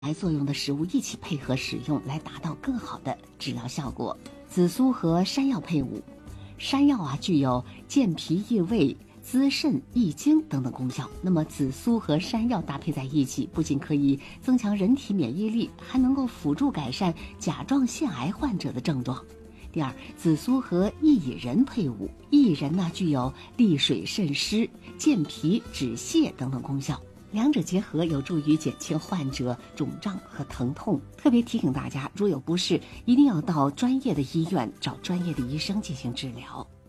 来作用的食物一起配合使用，来达到更好的治疗效果。紫苏和山药配伍，山药具有健脾益胃、滋肾益精等等功效。那么紫苏和山药搭配在一起，不仅可以增强人体免疫力，还能够辅助改善甲状腺癌患者的症状。第二，紫苏和薏仁配伍，薏仁具有利水渗湿、健脾止泻等等功效。两者结合有助于减轻患者肿胀和疼痛。特别提醒大家，如有不适，一定要到专业的医院找专业的医生进行治疗。